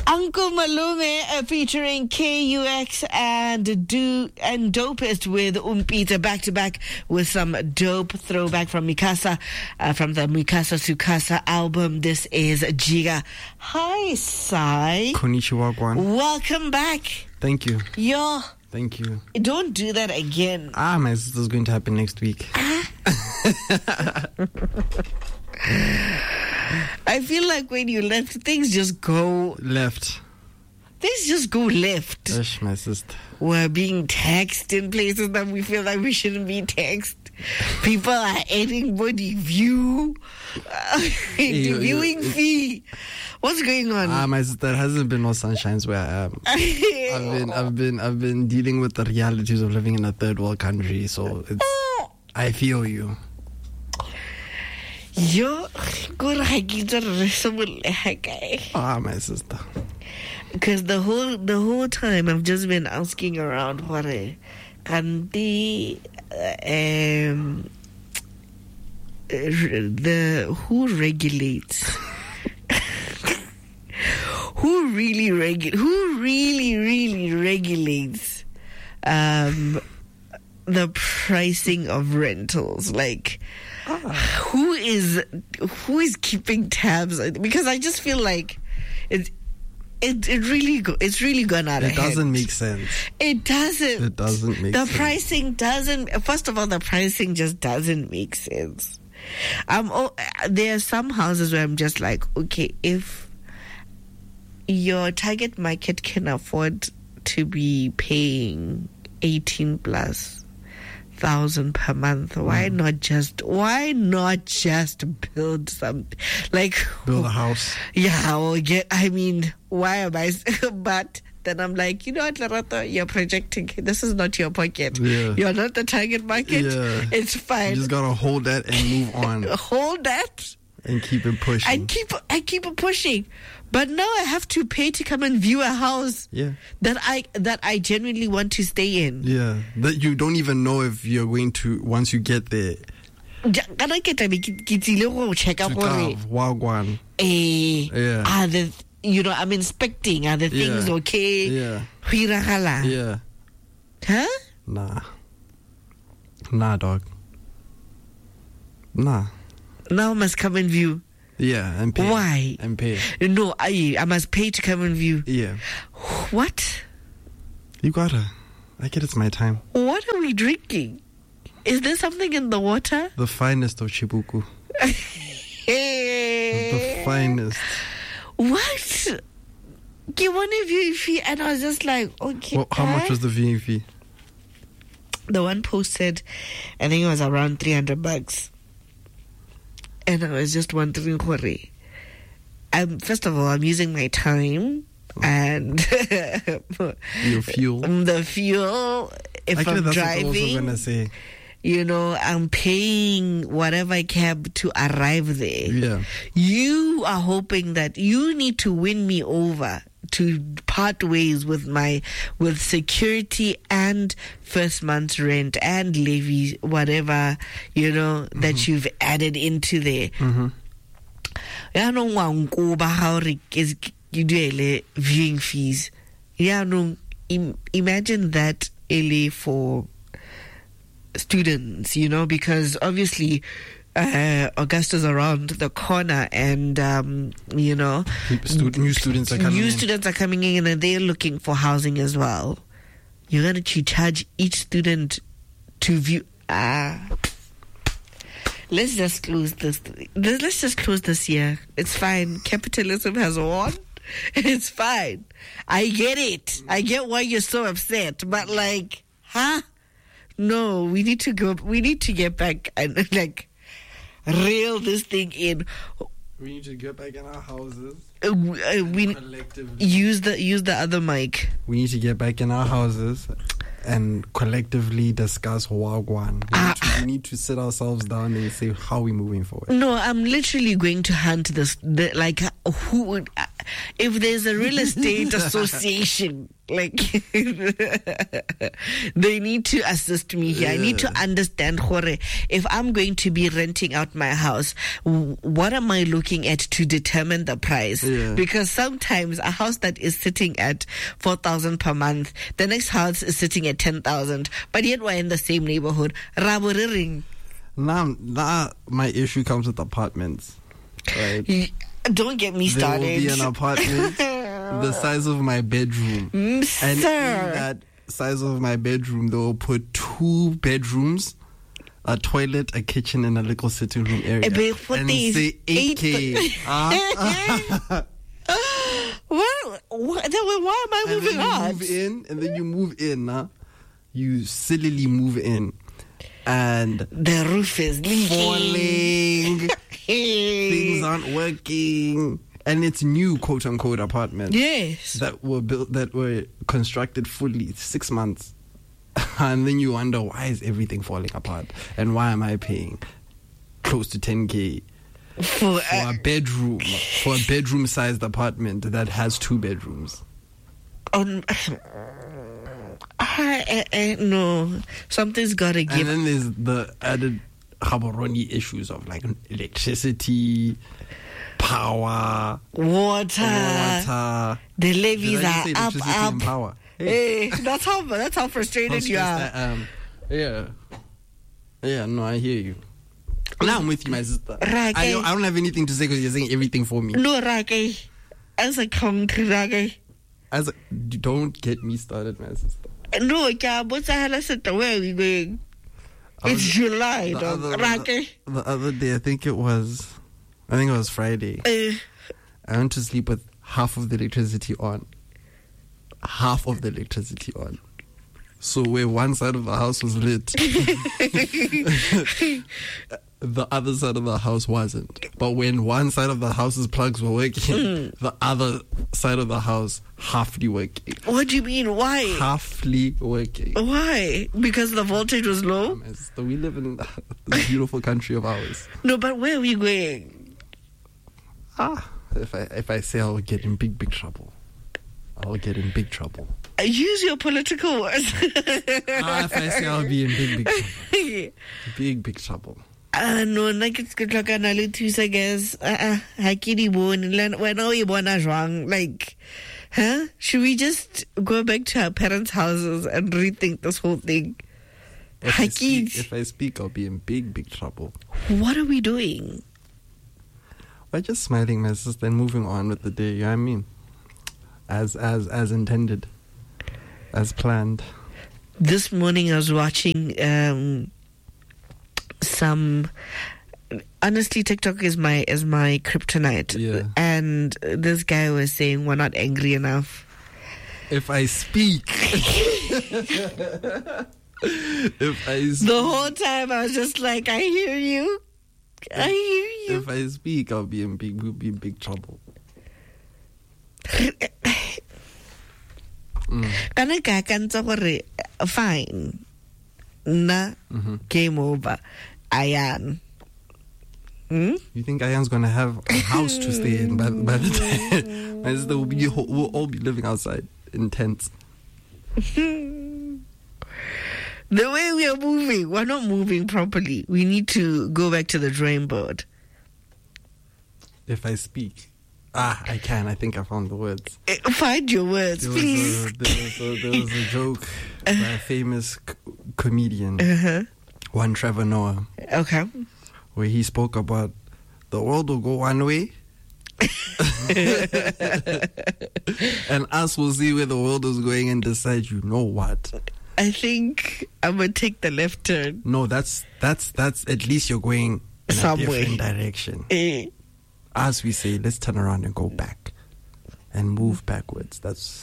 Uncle Malume featuring KUX and Dopest with Umpita back to back with some dope throwback from Mikasa, from the Mikasa Sukasa album. This is Jiga. Hi, Sai. Konnichiwa, Kwan. Welcome back. Thank you. Yo. Thank you. Don't do that again. My sister's going to happen next week. I feel like when you left, things just go left. Things just go left. Gosh, my sister. We're being taxed in places that we feel like we shouldn't be taxed. People are adding body view, viewing fee. What's going on? My sister, there hasn't been no sunshines where I am. I've been dealing with the realities of living in a third world country, so it's. I feel you. Yo, my sister. Because the whole time I've just been asking around what who regulates who really regulates the pricing of rentals, like who is keeping tabs? Because I just feel like it's really gone out of hand. It doesn't make sense. It doesn't. It doesn't make sense. The pricing doesn't. First of all, the pricing just doesn't make sense. There are some houses where I'm just like, okay, if your target market can afford to be paying 18,000+ per month, why not just build something, like build a house? Yeah, why am I? But then I'm like, you know what, Lerato, you're projecting. This is not your pocket. Yeah. You're not the target market. Yeah. It's fine. You just gotta hold that and move on. Hold that and keep it pushing. I keep it pushing. But now I have to pay to come and view a house. Yeah. That I genuinely want to stay in. Yeah. That you don't even know if you're going to once you get there. Wagwan. Yeah. I'm inspecting. Are the things okay? Yeah. Yeah. Huh? Nah, dog. Nah. Now I must come and view. Yeah, and pay. Why? And pay. No, I must pay to come and view. Yeah. What? You gotta. I get it's my time. What are we drinking? Is there something in the water? The finest of Chibuku. The finest. What? Give one of you fee, and I was just like, okay. Well, how much was the viewing fee? The one posted, I think it was around $300. And I was just wondering, first of all, I'm using my time and your fuel. The fuel. If I'm driving, gonna say. I'm paying whatever cab to arrive there. Yeah. You are hoping that you need to win me over to part ways with security and first month's rent and levy, whatever, that you've added into there. Viewing fees. Imagine that for students, because obviously Augusta's around the corner, and new students are coming in, and they're looking for housing as well. You're going to charge each student to view. Let's just close this. Let's just close this year. It's fine. Capitalism has won. It's fine. I get it. I get why you're so upset, but no, we need to go. We need to get back and reel this thing in. We need to get back in our houses. We collectively use the other mic. We need to get back in our houses and collectively discuss Wagwan. We need to sit ourselves down and say how we're moving forward. No, I'm literally going to hunt this. if there's a real estate association, like, they need to assist me here. I need to understand, Jorge, if I'm going to be renting out my house, what am I looking at to determine the price? Because sometimes a house that is sitting at 4,000 per month, the next house is sitting at 10,000, but yet we're in the same neighborhood. Now, my issue comes with apartments. Right? Don't get me started. There will be an apartment the size of my bedroom. And in that size of my bedroom, they will put 2 bedrooms, a toilet, a kitchen, and a little sitting room area. And say 8K. Why am I moving out? And then you move in. You sillily move in. And the roof is falling. Things aren't working. And it's new, quote unquote, apartments. Yes. That were constructed fully 6 months. And then you wonder, why is everything falling apart? And why am I paying close to 10K for a bedroom, for a bedroom sized apartment that has 2 bedrooms? No, something's gotta give. And then there's the added Gaborone issues of like electricity, power, water. The levies are up. Power. Hey, that's how frustrated you are. No, I hear you. Now I'm with you, my sister. I don't have anything to say because you're saying everything for me. No, Rake. As a country, Rake. Don't get me started, my sister. No, where are we going? It's July, the other day, I think it was Friday. I went to sleep with half of the electricity on. So where one side of the house was lit, the other side of the house wasn't. But when one side of the house's plugs were working, the other side of the house halfly working. What do you mean? Why? Halfly working. Why? Because the voltage was low? So we live in this beautiful country of ours. No, but where are we going? If I say I'll get in big trouble. I'll get in big trouble. Use your political words. If I say I'll be in big trouble. Big trouble. No, like it's good like analytics, I guess. Like, should we just go back to our parents' houses and rethink this whole thing? If I speak, I'll be in big trouble. What are we doing? We're just smiling, my sister, and moving on with the day. You know what I mean? As intended, as planned. This morning I was watching honestly, TikTok is my kryptonite. Yeah. And this guy was saying we're not angry enough. If I speak. The whole time I was just like, I hear you. If I speak, we'll be in big trouble. Fine. Game over. Ayan. You think Ayan's gonna have a house to stay in by the time? My sister we'll all be living outside in tents. The way we are moving, we're not moving properly. We need to go back to the drawing board. If I speak. I can. I think I found the words. Find your words, please. There was a joke by a famous comedian, one Trevor Noah. Okay. Where he spoke about the world will go one way. And us will see where the world is going and decide, you know what? I think I'm going to take the left turn. No, that's at least you're going in somewhere. A different direction. As we say, let's turn around and go back and move backwards. That's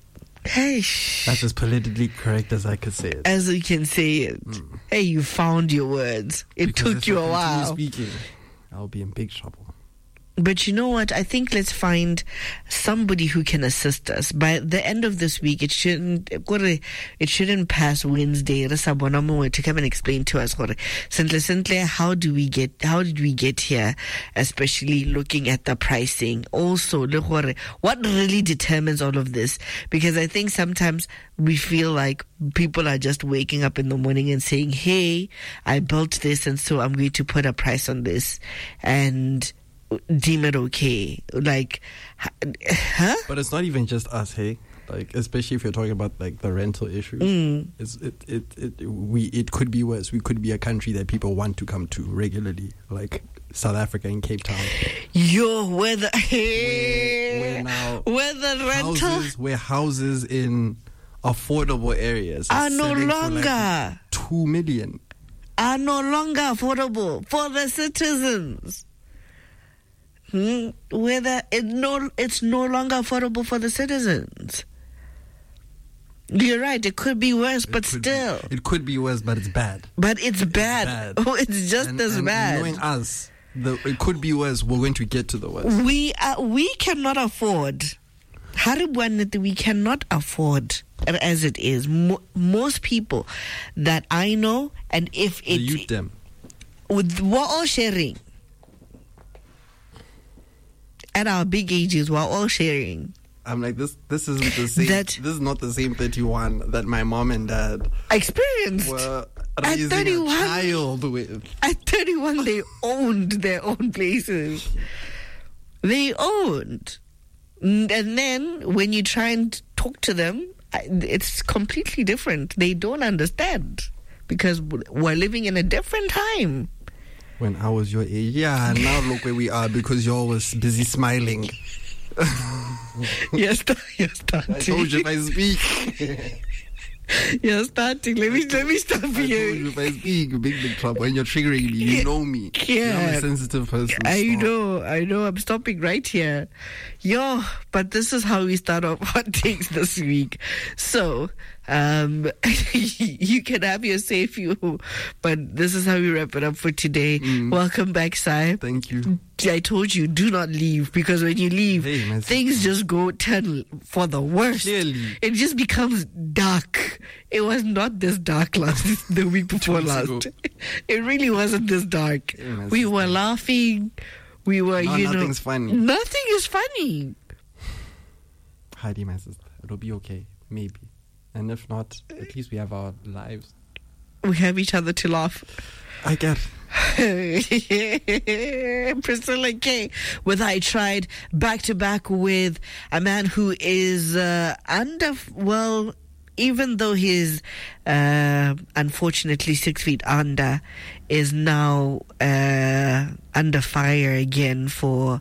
as politically correct as I could say it. As we can say it. Hey, you found your words. It took you a while. Speaking, I'll be in big trouble. But you know what? I think let's find somebody who can assist us. By the end of this week, it shouldn't pass Wednesday to come and explain to us simply how did we get here, especially looking at the pricing. Also, what really determines all of this? Because I think sometimes we feel like people are just waking up in the morning and saying, hey, I built this and so I'm going to put a price on this and deem it okay. Like, huh? But it's not even just us, hey? Like, especially if you're talking about like the rental issues. It could be worse. We could be a country that people want to come to regularly, like South Africa and Cape Town. Where the rental, where houses in affordable areas are no longer like 2 million. Are no longer affordable for the citizens. It's no longer affordable for the citizens. You're right. It could be worse, but still. It could be worse, but it's bad. But it's bad. Oh, it's just as bad. Knowing us, it could be worse. We're going to get to the worst. We cannot afford. We cannot afford as it is. Most people that I know, and if it, youth them, we're all sharing. At our big ages, we're all sharing. I'm like, this isn't the same. This is not the same 31 that my mom and dad experienced. Were raising at 31, a child with. At 31, they owned their own places. They owned. And then when you try and talk to them, it's completely different. They don't understand because we're living in a different time. When I was your age, now look where we are because you always busy smiling. You're starting. I told you if I speak. You're starting. Let me stop you. I told you if I speak, big trouble. When you're triggering me, you know me. Yeah. I'm a sensitive person. I know. I'm stopping right here. But this is how we start off hot takes this week. So, you can have your say few, but this is how we wrap it up for today. Welcome back, Sai. Thank you. I told you, do not leave, because when you leave, things just turn for the worst. Clearly. It just becomes dark. It was not this dark the week before last. It really wasn't this dark. We were laughing. We were, nothing's funny. Nothing is funny. Heidi, my sister, it'll be okay. Maybe. And if not, at least we have our lives. We have each other to laugh. I get. Priscilla K. With I Tried, back to back with a man who is even though he's unfortunately 6 feet under, is now under fire again for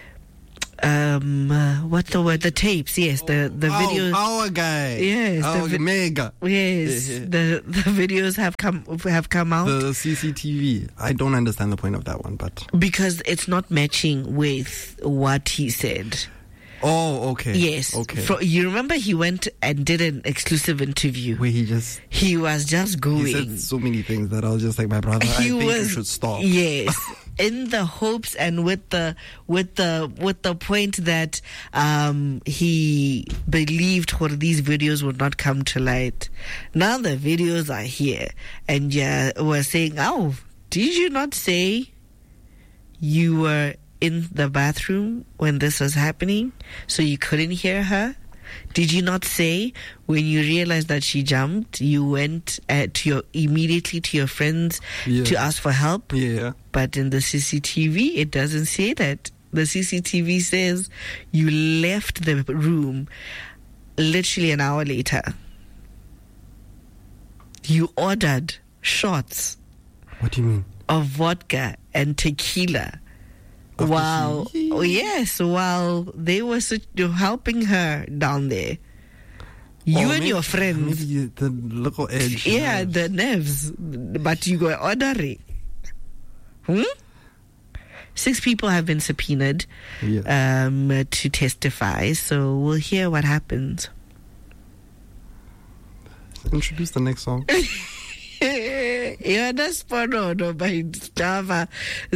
what's the word? The tapes, yes. The videos. Our guy. Yes. Mega. Yes. The videos have come out. The CCTV. I don't understand the point of that one, but because it's not matching with what he said. Oh, okay. Yes. Okay. You remember he went and did an exclusive interview where he was just going. He said so many things that I was just like, my brother, I think you should stop. Yes. In the hopes and with the point that he believed these videos would not come to light. Now the videos are here, and we're saying, "Oh, did you not say you were in the bathroom when this was happening, so you couldn't hear her? Did you not say when you realized that she jumped, you went immediately to your friends to ask for help?" Yeah. But in the CCTV, it doesn't say that. The CCTV says you left the room literally an hour later. You ordered shots. What do you mean? Of vodka and tequila. While they were helping her down there. You and your friends. Maybe the little edge. Yeah, the nerves. But you were ordering. 6 people have been subpoenaed to testify. So we'll hear what happens. Introduce the next song. Yona Sponono by Java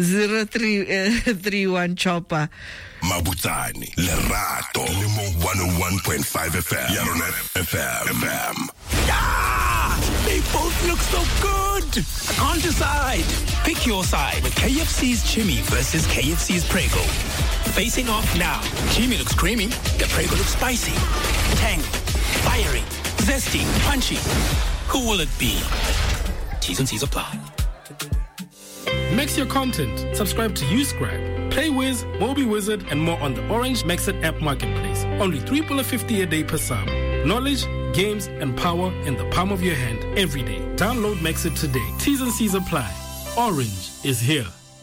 0331 Chopper. Mabutsani, Lerato, Limo 101.5 FM, Yarona FM. Yeah! They both look so good! I can't decide. Pick your side with KFC's Chimmy versus KFC's Prego. Facing off now. Chimmy looks creamy, the Prego looks spicy. Tangy, fiery, zesty, punchy. Who will it be? T's and C's apply. Mix your content. Subscribe to Uscribe, PlayWiz, MobiWizard, and more on the Orange Mexit app marketplace. Only $3.50 a day per sub. Knowledge, games, and power in the palm of your hand every day. Download Mexit today. T's and C's apply. Orange is here.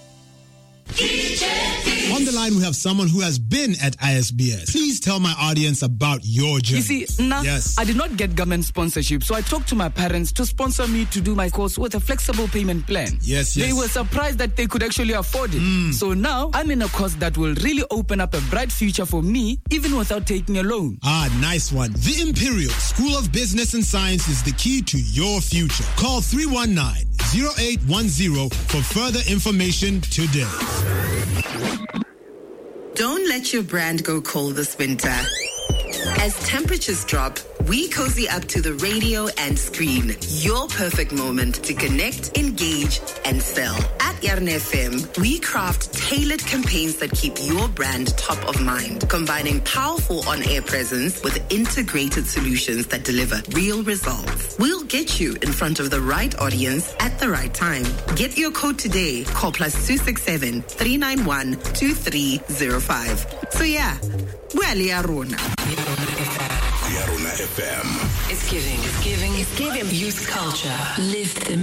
On the line, we have someone who has been at ISBS. Please tell my audience about your journey. You see, yes. I did not get government sponsorship, so I talked to my parents to sponsor me to do my course with a flexible payment plan. Yes. They were surprised that they could actually afford it. So now, I'm in a course that will really open up a bright future for me, even without taking a loan. Nice one. The Imperial School of Business and Science is the key to your future. Call 319-0810 for further information today. Don't let your brand go cold this winter. As temperatures drop, we cozy up to the radio and screen. Your perfect moment to connect, engage, and sell. At Yarn FM, we craft tailored campaigns that keep your brand top of mind, combining powerful on-air presence with integrated solutions that deliver real results. We'll get you in front of the right audience at the right time. Get your code today. Call +267 391 2305. So yeah, well, Yarona. Yarona FM. It's giving youth culture. Live the